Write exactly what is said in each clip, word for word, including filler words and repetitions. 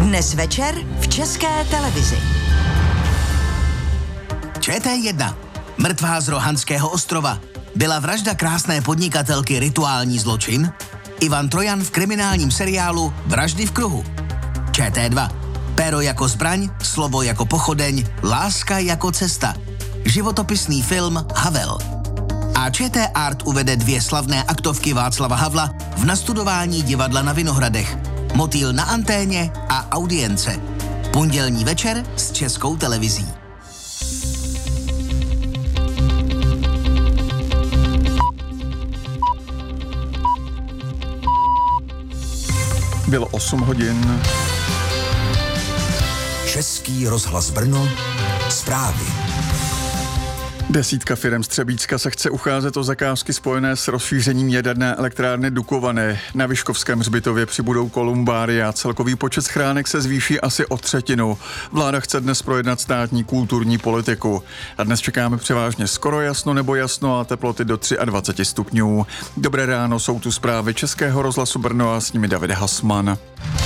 Dnes večer v České televizi. Č T jedna. Mrtvá z Rohanského ostrova. Byla vražda krásné podnikatelky rituální zločin? Ivan Trojan v kriminálním seriálu Vraždy v kruhu. Č T dva. Péro jako zbraň, slovo jako pochodeň, láska jako cesta. Životopisný film Havel. A Č T Art uvede dvě slavné aktovky Václava Havla v nastudování divadla na Vinohradech. Motýl na anténě a audience. Pondělní večer s Českou televizí. Bylo osm hodin. Český rozhlas Brno, zprávy. Desítka firem z Třebíčska se chce ucházet o zakázky spojené s rozšířením jaderné elektrárny Dukovany. Na Vyškovském hřbitově přibudou kolumbária. Celkový počet schránek se zvýší asi o třetinu. Vláda chce dnes projednat státní kulturní politiku. A dnes čekáme převážně skoro jasno nebo jasno a teploty do dvacet tři stupňů. Dobré ráno, jsou tu zprávy Českého rozhlasu Brno a s nimi David Hasman.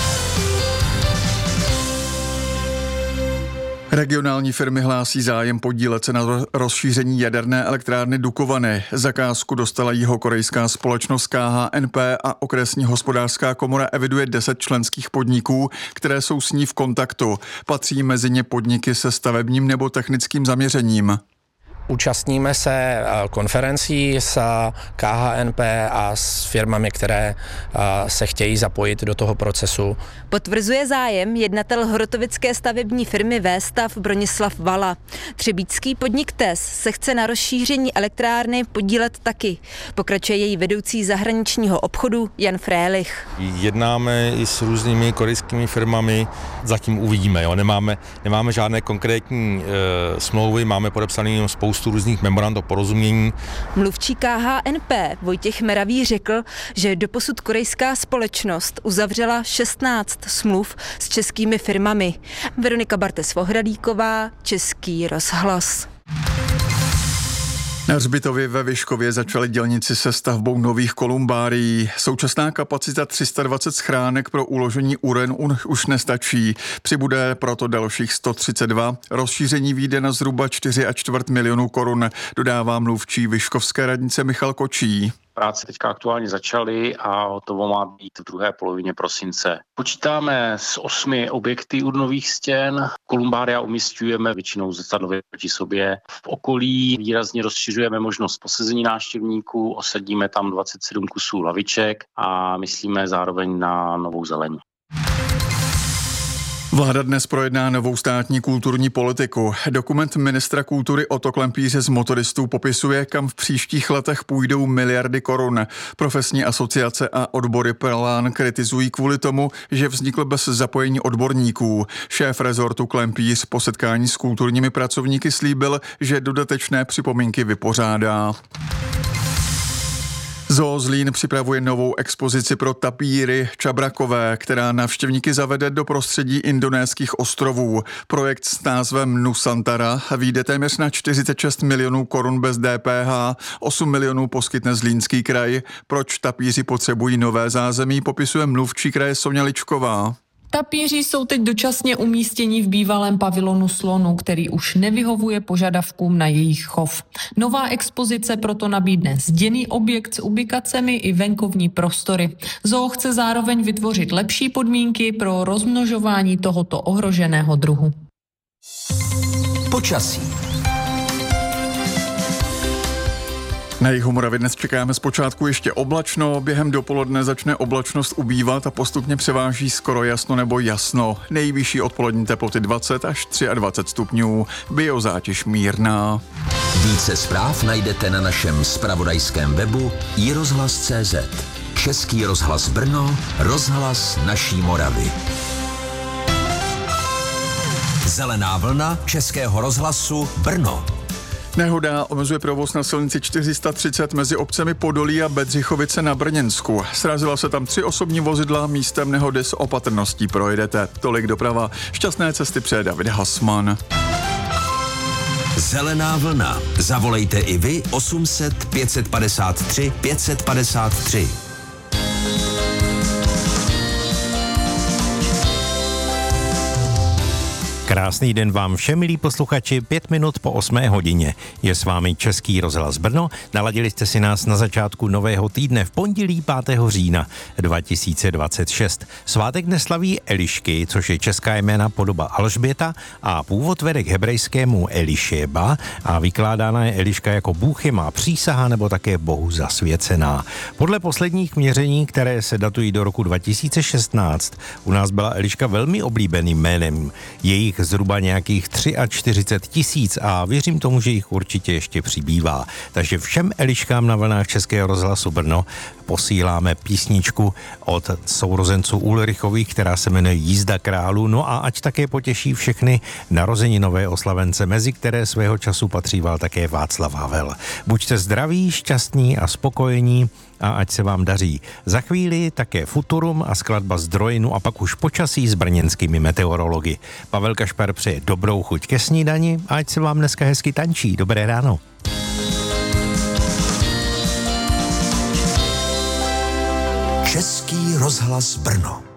Regionální firmy hlásí zájem podílet se na rozšíření jaderné elektrárny Dukovany. Zakázku dostala jihokorejská společnost K H N P a okresní hospodářská komora eviduje deset členských podniků, které jsou s ní v kontaktu. Patří mezi ně podniky se stavebním nebo technickým zaměřením. Účastníme se konferencí s K H N P a s firmami, které se chtějí zapojit do toho procesu. Potvrzuje zájem jednatel horotovické stavební firmy V-stav Bronislav Vala. Třebíčský podnik T E S se chce na rozšíření elektrárny podílet taky. Pokračuje její vedoucí zahraničního obchodu Jan Frélich. Jednáme i s různými korejskými firmami, zatím uvidíme. Jo. Nemáme, nemáme žádné konkrétní e, smlouvy, máme podepsaný spoustu různých memorand o porozumění. Mluvčí K H N P Vojtěch Meravý řekl, že doposud korejská společnost uzavřela šestnáct smluv s českými firmami. Veronika Bartes-Vohradíková, Český rozhlas. Na hřbitově ve Vyškově začali dělníci se stavbou nových kolumbárií. Současná kapacita tři sta dvacet schránek pro uložení uren už nestačí. Přibude proto dalších sto třicet dva. Rozšíření vyjde na zhruba čtyři a čtvrt milionu korun, dodává mluvčí vyškovské radnice Michal Kočí. Práce teďka aktuálně začaly a hotovo má být v druhé polovině prosince. Počítáme s osmi objekty u nových stěn. Kolumbária umísťujeme většinou zrcadlově proti sobě. V okolí výrazně rozšiřujeme možnost posezení návštěvníků, osadíme tam dvacet sedm kusů laviček a myslíme zároveň na novou zeleň. Vláda dnes projedná novou státní kulturní politiku. Dokument ministra kultury Otto Klempíře z motoristů popisuje, kam v příštích letech půjdou miliardy korun. Profesní asociace a odbory plán kritizují kvůli tomu, že vznikl bez zapojení odborníků. Šéf rezortu Klempíř po setkání s kulturními pracovníky slíbil, že dodatečné připomínky vypořádá. Zoo Zlín připravuje novou expozici pro tapíry čabrakové, která návštěvníky zavede do prostředí indonéských ostrovů. Projekt s názvem Nusantara vyjde téměř na čtyřicet šest milionů korun bez D P H, osm milionů poskytne Zlínský kraj. Proč tapíři potřebují nové zázemí, popisuje mluvčí kraje Soňa Ličková. Tapíři jsou teď dočasně umístěni v bývalém pavilonu slonu, který už nevyhovuje požadavkům na jejich chov. Nová expozice proto nabídne zděný objekt s ubikacemi i venkovní prostory. Zoo chce zároveň vytvořit lepší podmínky pro rozmnožování tohoto ohroženého druhu. Počasí. Na jihu Moravy dnes čekáme zpočátku ještě oblačno, během dopoledne začne oblačnost ubývat a postupně převáží skoro jasno nebo jasno. Nejvyšší odpolední teploty dvacet až dvacet tři stupňů, biozátěž mírná. Více zpráv najdete na našem zpravodajském webu i rozhlas tečka cé zet. Český rozhlas Brno, rozhlas naší Moravy. Zelená vlna Českého rozhlasu Brno. Nehoda omezuje provoz na silnici čtyři sta třicet mezi obcemi Podolí a Bedřichovice na Brněnsku. Srazila se tam tři osobní vozidla, místem nehody s opatrností projedete. Tolik doprava. Šťastné cesty přeje David Hasman. Zelená vlna. Zavolejte i vy osm set pět padesát tři pět padesát tři. Krásný den vám všem, milí posluchači, pět minut po osmé hodině. Je s vámi Český rozhlas Brno. Naladili jste si nás na začátku nového týdne v pondělí pátého října dva tisíce dvacet šest. Svátek dnes slaví Elišky, což je česká jména podoba Alžběta a původ vede k hebrejskému Elišeba a vykládána je Eliška jako Bůh je má přísaha nebo také Bohu zasvěcená. Podle posledních měření, které se datují do roku dva tisíce šestnáct, u nás byla Eliška velmi oblíbeným jménem. Je jich zhruba nějakých čtyřicet tři tisíc a věřím tomu, že jich určitě ještě přibývá. Takže všem Eliškám na vlnách Českého rozhlasu Brno posíláme písničku od sourozenců Ulrichových, která se jmenuje Jízda králů, no a ať také potěší všechny narozeninové oslavence, mezi které svého času patříval také Václav Havel. Buďte zdraví, šťastní a spokojení a ať se vám daří. Za chvíli také Futurum a skladba Zdroj, no a pak už počasí s brněnskými meteorology. Pavel Kašpar přeje dobrou chuť ke snídani a ať se vám dneska hezky tančí. Dobré ráno. Český rozhlas Brno.